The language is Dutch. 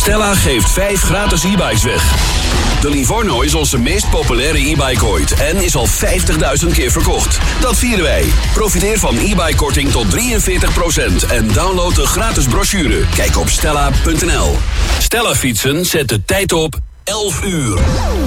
Stella geeft 5 gratis e-bikes weg. De Livorno is onze meest populaire e-bike ooit en is al 50.000 keer verkocht. Dat vieren wij. Profiteer van e-bike-korting tot 43% en download de gratis brochure. Kijk op stella.nl. Stella fietsen zet de tijd op 11 uur.